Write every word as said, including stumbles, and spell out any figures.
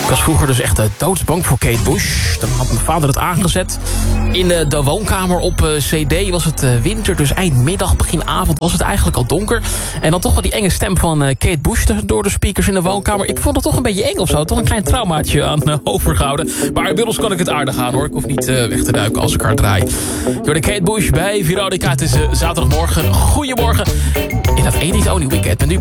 Ik was vroeger dus echt uh, doodsbang voor Kate Bush. Dan had mijn vader het aangezet. In uh, de woonkamer op uh, cd was het uh, winter. Dus eindmiddag, begin avond was het eigenlijk al donker. En dan toch wel die enge stem van uh, Kate Bush door de speakers in de woonkamer. Ik vond het toch een beetje eng of zo. Toch een klein traumaatje aan uh, overgehouden. Maar inmiddels kan ik het aardig aan hoor. Ik hoef niet uh, weg te duiken als ik haar draai. Door de Kate Bush bij Veronica. Het is uh, zaterdagmorgen. Goedemorgen. In dat Edith Only Weekend. Ben nu